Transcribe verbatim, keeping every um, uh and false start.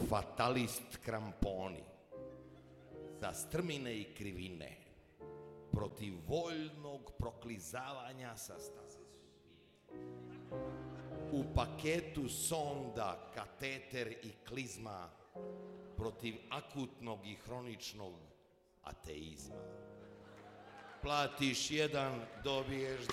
fatalist kramponi, za strmine i krivine, protiv voljnog proklizavanja sa staze sudbine. U paketu sonda, kateter i klizma, protiv akutnog i hroničnog ateizma. Platiš jedan, dobiješ